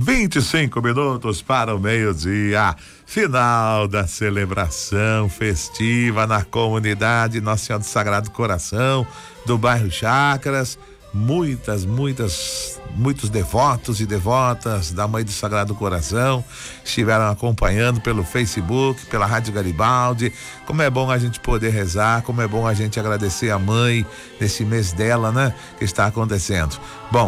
25 minutos para o meio-dia. Final da celebração festiva na comunidade Nossa Senhora do Sagrado Coração do bairro Chácaras. Muitos devotos e devotas da Mãe do Sagrado Coração estiveram acompanhando pelo Facebook, pela Rádio Garibaldi. Como é bom a gente poder rezar, como é bom a gente agradecer a mãe nesse mês dela, né? Que está acontecendo. Bom,